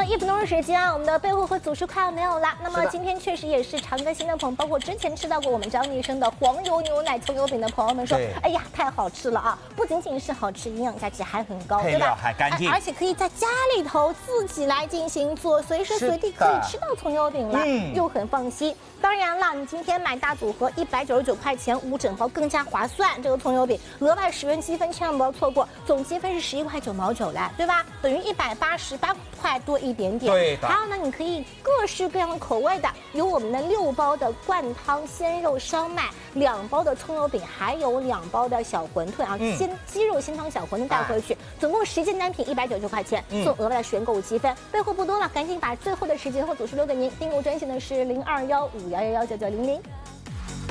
么1分钟的时间啊，我们的备货和组数快要没有了。那么今天确实也是常更新的朋友，包括之前吃到过我们张医生的黄油牛奶葱油饼的朋友们说，哎呀，太好吃了啊！不仅仅是好吃，营养价值还很高，对吧？ 还干净， 而且可以在家里头自己来进行做，随时随地可以吃到葱油饼了，又很放心。当然了，你今天买大组合199块钱5整包更加划算，这个葱油饼额外10元积分，千万不要错过，总积分是11块9毛9嘞，对吧？等于188块多一点点。 对的。 还有呢，你可以各式各样的口味的，有我们的6包的灌汤鲜肉烧麦，2包的葱油饼，还有2包的小馄饨啊，鸡肉鲜汤小馄饨带回去，总共10件单品199块钱，送额外的10元购物积分。备货不多了，赶紧把最后的时间和组数留给您。订购专线呢是021511999900。